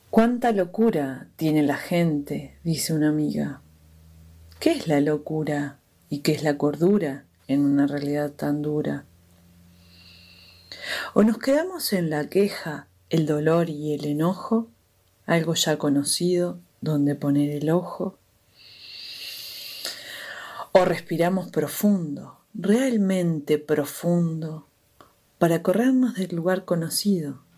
Cuánta locura tiene la gente, dice una amiga. ¿Qué es la locura y qué es la cordura en una realidad tan dura? O nos quedamos en la queja, el dolor y el enojo, algo ya conocido donde poner el ojo. O respiramos profundo, realmente profundo, para corrernos del lugar conocido